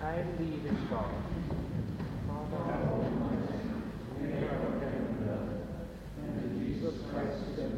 I believe in God, Father Almighty, creator of heaven and earth, and in Jesus Christ, his only